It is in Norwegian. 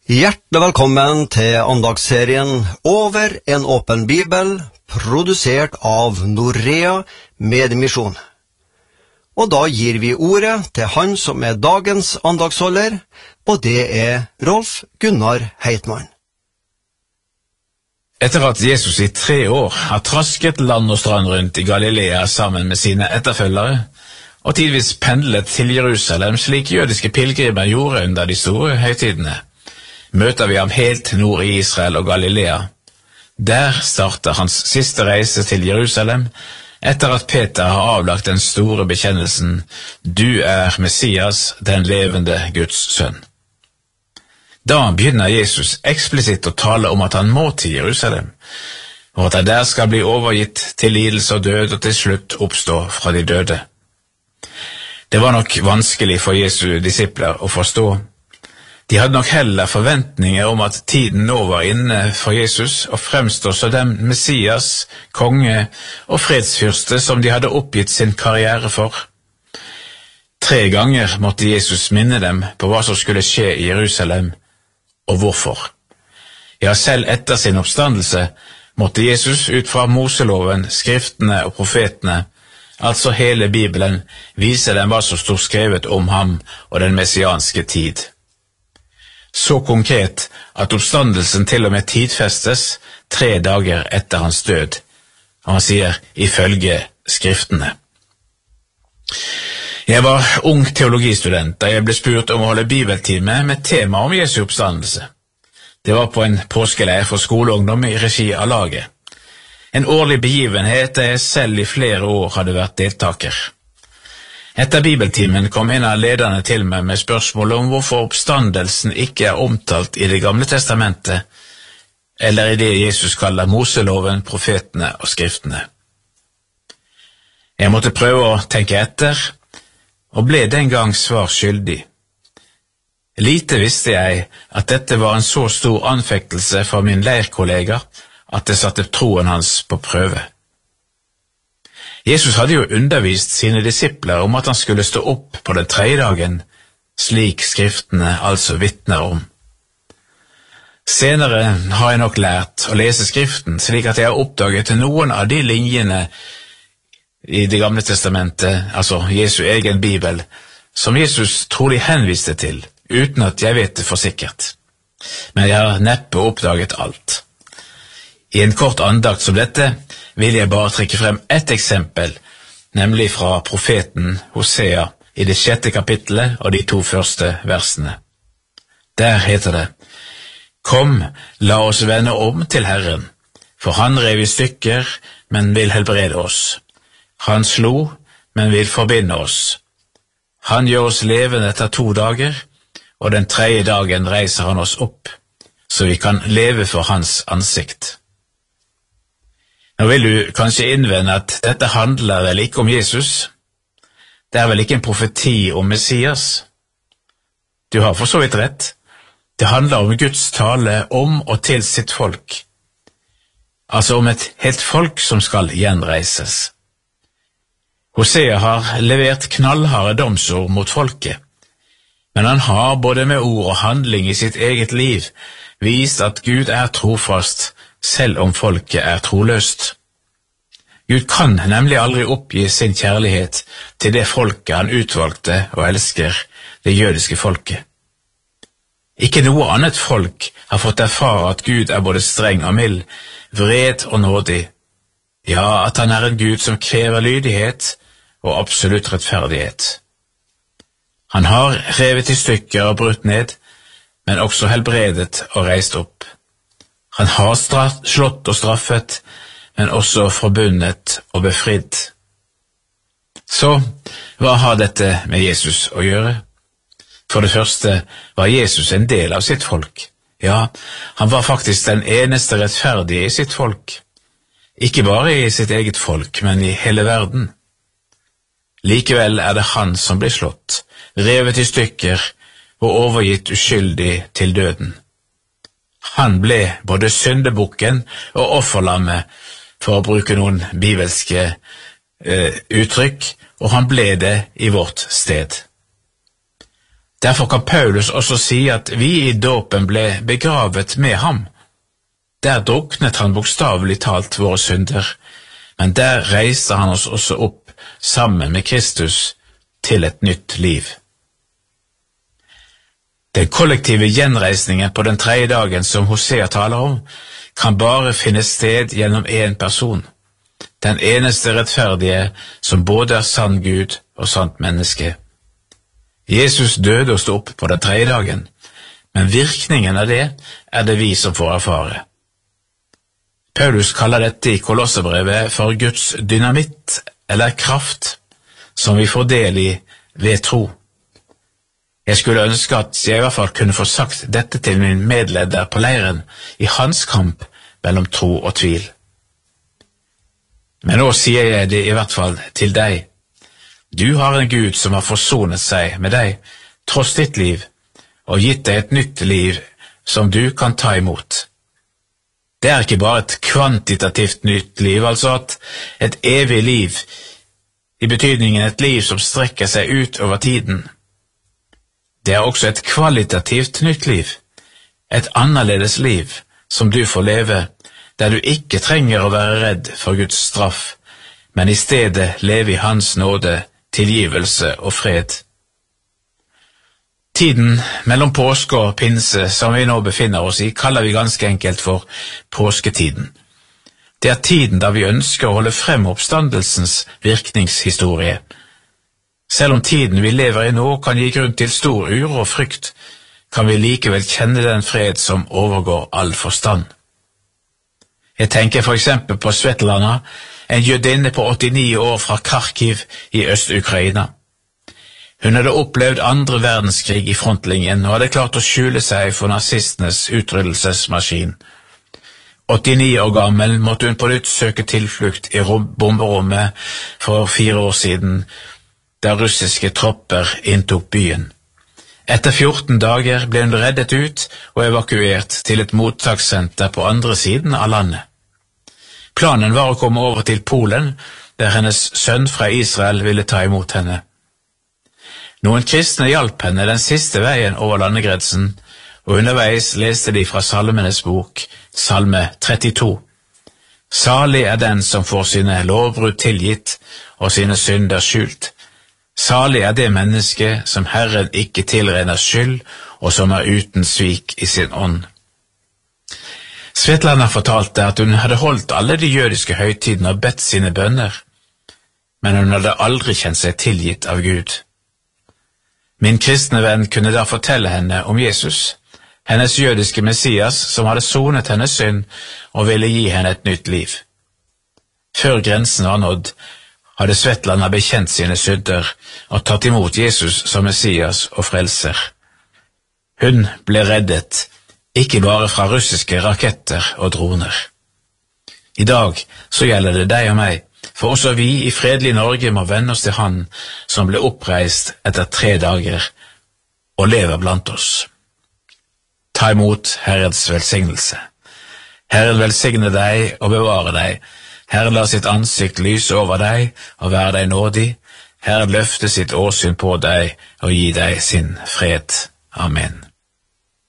Hjertelig velkommen til andagsserien Over en åpen bibel, produsert av Norea Mediemisjon. Og da gir vi ordet til han som er dagens andagsholder, og det er Rolf Gunnar Heitmann. Etter at Jesus i 3 år har trasket land og strand rundt i Galilea sammen med sine etterfølgere, og tidvis pendlet til Jerusalem slik jødiske pilgrimer gjorde under de store høytidene, møter vi ham helt nord i Israel og Galilea. Der starter hans siste reise til Jerusalem, etter at Peter har avlagt den store bekjennelsen, «Du er Messias, den levende Guds sønn». Da begynner Jesus eksplisitt å tale om at han må til Jerusalem, og at han der skal bli overgitt til lidelse og død og til slutt oppstå fra de døde. Det var nok vanskelig for Jesu disipler å forstå. De hadde nok heller forventninger om at tiden nå var inne for Jesus og fremstå som den Messias, konge og fredsfyrste som de hadde oppgitt sin karriere for. 3 ganger måtte Jesus minne dem på hva som skulle skje i Jerusalem, og hvorfor. Ja, selv etter sin oppstandelse måtte Jesus ut fra Moseloven, skriftene og profetene, altså hele Bibelen, vise dem hva som stod skrevet om ham og den messianske tid. Så konkret at oppstandelsen til og med tidfestes 3 dager etter hans død. Og han sier, ifølge skriftene. Jeg var ung teologistudent da jeg ble spurt om å holde bibeltime med tema om Jesu oppstandelse. Det var på en påskeleir for skoleungdom i regi av laget. En årlig begivenhet der jeg selv i flere år hadde vært deltaker. Etter bibeltimen kom en av lederne til meg med spørsmål om hvorfor oppstandelsen ikke er omtalt i Det gamle testamentet, eller i det Jesus kaller Moseloven, profetene og skriftene. Jeg måtte prøve å tenke etter, og ble den gang svar skyldig. Lite visste jeg at dette var en så stor anfektelse for min leirkollega at det satte troen hans på prøve. Jesus hadde jo undervist sine disipler om at han skulle stå opp på den 3. dagen, slik skriftene altså vitner om. Senere har jeg nok lært å lese skriften, slik at jeg har oppdaget noen av de linjene i Det gamle testamentet, altså Jesu egen bibel, som Jesus trolig henviste til, uten at jeg vet det for sikkert. Men jeg har neppe oppdaget alt. I en kort andakt som dette vil jeg bare trekke frem ett eksempel, nemlig fra profeten Hosea i det 6. kapittelet og de 2 første versene. Der heter det, «Kom, la oss vende om til Herren, for han rev i stykker, men vil helbrede oss. Han slo, men vil forbinde oss. Han gjør oss levende etter 2 dager, og den 3. dagen reiser han oss opp, så vi kan leve for hans ansikt.» Nå vil du kanskje innvende at dette handler vel ikke om Jesus. Det er vel ikke en profeti om Messias. Du har for så vidt rett. Det handler om Guds tale om og til sitt folk. Altså om et helt folk som skal gjenreises. Hosea har levert knallharde domsord mot folket, men han har både med ord og handling i sitt eget liv vist at Gud er trofast, selv om folket er troløst. Gud kan nemlig aldri oppgi sin kjærlighet til det folket han utvalgte og elsker, det jødiske folket. Ikke noe annet folk har fått erfare at Gud er både streng og mild, vred og nådig, ja, at han er en Gud som krever lydighet og absolutt rettferdighet. Han har revet i stykker og brutt ned, men også helbredet og reist opp. Han har slått og straffet, men også forbundet og befridd. Så, hva har dette med Jesus å gjøre? For det første var Jesus en del av sitt folk. Ja, han var faktisk den eneste rettferdige i sitt folk. Ikke bare i sitt eget folk, men i hele verden. Likevel er det han som ble slått, revet i stykker og overgitt uskyldig til døden. Han ble både syndebukken og offerlammet, for å bruke noen bibelske uttrykk, og han ble det i vårt sted. Derfor kan Paulus også si at vi i dåpen ble begravet med ham. Der druknet han bokstavelig talt våre synder, men der reiste han oss også opp sammen med Kristus til et nytt liv. Den kollektive gjenreisningen på den tredje dagen som Hosea taler om, kan bare finne sted gjennom en person, den eneste rettferdige som både sann Gud og sant menneske. Jesus døde og stod opp på den tredje dagen, men virkningen av det det vi som får erfare. Paulus kaller dette i Kolosserbrevet for Guds dynamitt eller kraft, som vi får del i ved tro. Jeg skulle ønske at jeg i hvert fall kunne få sagt dette til min medleder på leiren i hans kamp mellom tro og tvil. Men nå sier jeg det i hvert fall til deg. Du har en Gud som har forsonet seg med deg, tross ditt liv, og gitt deg et nytt liv som du kan ta imot. Det ikke bare et kvantitativt nytt liv, altså et evig liv, i betydningen et liv som strekker seg ut over tiden. Det også et kvalitativt nytt liv, et annerledes liv som du får leve, der du ikke trenger å være redd for Guds straff, men i stedet leve i Hans nåde, tilgivelse og fred. Tiden mellom påske og pinse som vi nå befinner oss i, kaller vi ganske enkelt for påsketiden. Det tiden da vi ønsker å holde frem oppstandelsens virkningshistorie. Selv om tiden vi lever i nå kan gi grunn til stor uro og frykt, kan vi likevel kjenne den fred som overgår all forstand. Jeg tenker for eksempel på Svetlana, en jødinne på 89 år fra Kharkiv i Øst-Ukraina. Hun hadde opplevd 2. verdenskrig i frontlinjen og hadde klart å skjule seg for nazistenes utryddelsesmaskin. 89 år gammel måtte hun på nytt søke tilflukt i bomberommet for 4 år siden, da russiske tropper inntok byen. Etter 14 dager ble hun reddet ut og evakuert til et mottakssenter på andre siden av landet. Planen var å komme over til Polen, der hennes sønn fra Israel ville ta imot henne. Noen kristne hjalp henne den siste veien over landegrensen, og underveis leste de fra Salmenes bok, Salme 32. Salig den som får sine lovbrudd tilgitt og sine synder skjult. Salig det menneske som Herren ikke tilregner skyld, og som uten svik i sin ånd. Svetlana fortalte at hun hadde holdt alle de jødiske høytidene og bedt sine bønner, men hun hadde aldri kjent seg tilgitt av Gud. Min kristne venn kunne da fortelle henne om Jesus, hennes jødiske Messias som hadde sonet hennes synd og ville gi henne et nytt liv. Før grensen var nådd, hadde Svetlana bekjent sine synder og tatt imot Jesus som Messias og frelser. Hun ble reddet, ikke bare fra russiske raketter og droner. I dag så gjelder det deg og meg, for også vi i fredelig Norge må vende oss til Han som ble oppreist etter 3 dager og lever blant oss. Ta imot Herrens velsignelse. Herren velsigne deg og bevare deg. Herren la sitt ansikt lyse over deg og være deg nådig. Herren løfte sitt åsyn på deg og gi deg sin fred. Amen.